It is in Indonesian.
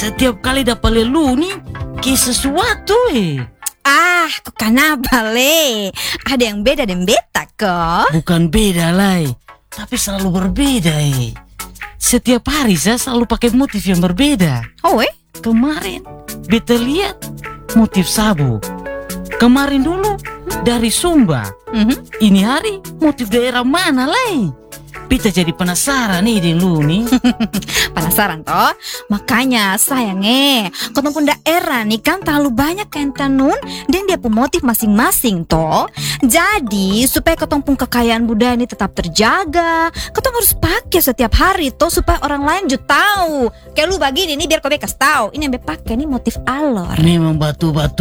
setiap kali dapat lelu nih kayak sesuatu Ah, kok kenapa le? Ada yang beda dan beta kok. Bukan beda lah, tapi selalu berbeda Setiap hari saya selalu pakai motif yang berbeda. Oh Kemarin beta lihat motif sabu. Kemarin dulu dari Sumba. Ini hari motif daerah mana lah? Beta jadi penasaran nih lu nih. Penasaran toh? Makanya sayang ketemu pun daerah nih kan terlalu banyak kain tenun dan dia pun motif masing-masing toh. Jadi supaya ketemu pun kekayaan budaya ini tetap terjaga, ketemu harus pakai setiap hari toh supaya orang lain juga tahu. Kayak lu begini nih biar kau bekas tahu. Ini yang pakai nih motif alor. Memang batu-batu